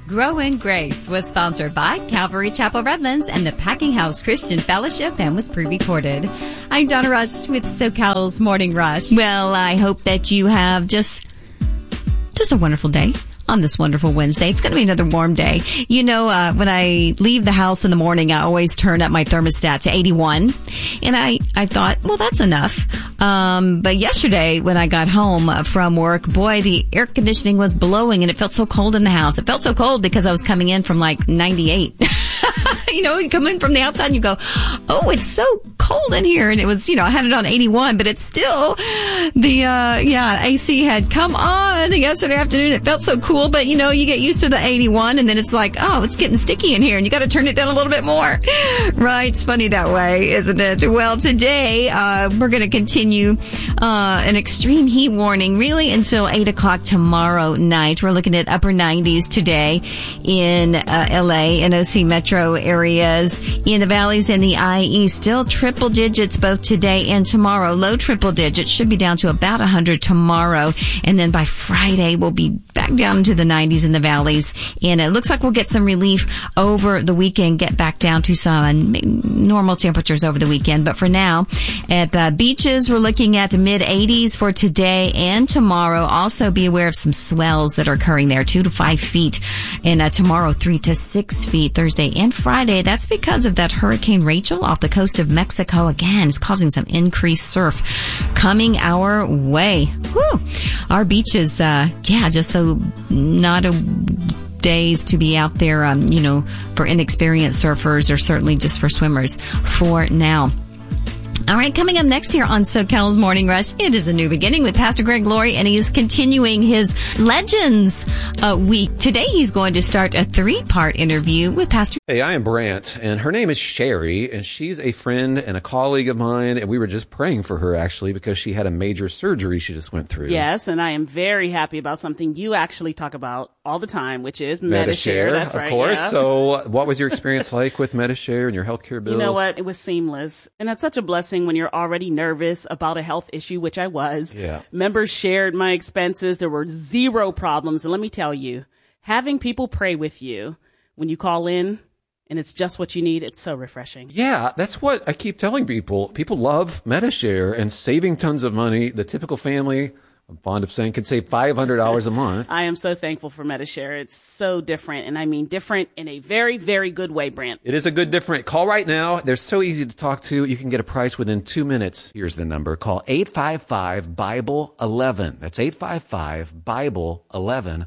Grow in Grace was sponsored by Calvary Chapel Redlands and the Packing House Christian Fellowship and was pre-recorded. I'm Donna Rush with SoCal's Morning Rush. Well, I hope that you have just a wonderful day on this wonderful Wednesday. It's going to be another warm day. You know, when I leave the house in the morning, I always turn up my thermostat to 81. And I thought, well, that's enough. But yesterday when I got home from work, boy, the air conditioning was blowing and it felt so cold in the house. It felt so cold because I was coming in from like 98. You know, you come in from the outside and you go, oh, it's so cold in here. And it was, you know, I had it on 81, but it's still AC had come on yesterday afternoon. It felt so cool, but you know, you get used to the 81 and then it's like, oh, it's getting sticky in here and you got to turn it down a little bit more. Right. It's funny that way, isn't it? Well, today, we're going to continue, an extreme heat warning really until 8 o'clock tomorrow night. We're looking at upper 90s today in, LA and OC metro areas. In the valleys and the IE, still triple digits both today and tomorrow. Low triple digits should be down to about 100 tomorrow. And then by Friday, we'll be back down into the 90s in the valleys. And it looks like we'll get some relief over the weekend, get back down to some normal temperatures over the weekend. But for now, at the beaches, we're looking at mid 80s for today and tomorrow. Also be aware of some swells that are occurring there, 2 to 5 feet. And tomorrow, 3 to 6 feet, Thursday and Friday. That's because of that Hurricane Rachel off the coast of Mexico. Again, it's causing some increased surf coming our way. Whew. Our beaches, just so not a days to be out there, for inexperienced surfers or certainly just for swimmers for now. All right, coming up next here on SoCal's Morning Rush, it is a new beginning with Pastor Greg Laurie, and he is continuing his Legends week. Today he's going to start a 3-part interview with Pastor. Hey, I am Brant, and her name is Sherry, and she's a friend and a colleague of mine, and we were just praying for her, actually, because she had a major surgery she just went through. Yes, and I am very happy about something you actually talk about all the time, which is Medi-Share. That's right, of course. Yeah. So what was your experience like with Medi-Share and your healthcare bills? You know what? It was seamless, and that's such a blessing when you're already nervous about a health issue, which I was. Yeah. Members shared my expenses. There were 0 problems. And let me tell you, having people pray with you when you call in and it's just what you need, it's so refreshing. Yeah, that's what I keep telling people. People love Medi-Share and saving tons of money. The typical family, I'm fond of saying, can save $500 a month. I am so thankful for Medi-Share. It's so different, and I mean different in a very, very good way, Brant. It is a good different. Call right now. They're so easy to talk to. You can get a price within 2 minutes. Here's the number. Call 855-BIBLE-11. That's 855-BIBLE-11.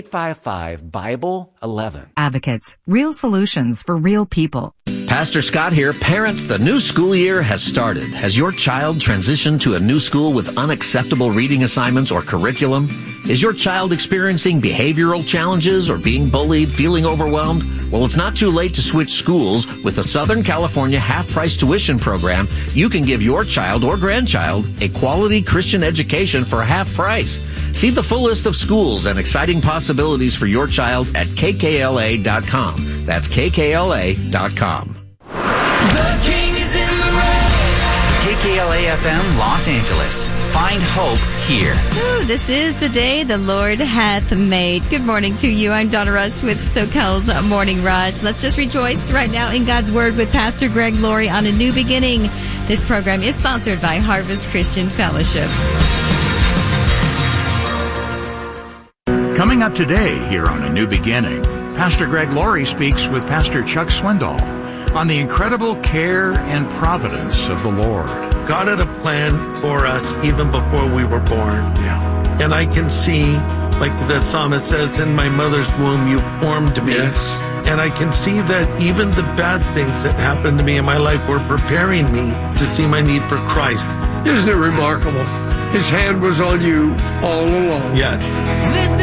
855-BIBLE-11. Advocates. Real solutions for real people. Pastor Scott here. Parents, the new school year has started. Has your child transitioned to a new school with unacceptable reading assignments or curriculum? Is your child experiencing behavioral challenges or being bullied, feeling overwhelmed? Well, it's not too late to switch schools. With the Southern California half-price tuition program, you can give your child or grandchild a quality Christian education for half price. See the full list of schools and exciting possibilities for your child at kkla.com. That's kkla.com. The King is in the room. KKLA-FM Los Angeles. Find hope here. Ooh, this is the day the Lord hath made. Good morning to you. I'm Donna Rush with SoCal's Morning Rush. Let's just rejoice right now in God's Word with Pastor Greg Laurie on a new beginning. This program is sponsored by Harvest Christian Fellowship. Coming up today here on A New Beginning, Pastor Greg Laurie speaks with Pastor Chuck Swindoll on the incredible care and providence of the Lord. God had a plan for us even before we were born. Yeah. And I can see, like the psalmist says, in my mother's womb you formed me. Yes. And I can see that even the bad things that happened to me in my life were preparing me to see my need for Christ. Isn't it remarkable? His hand was on you all along. Yes.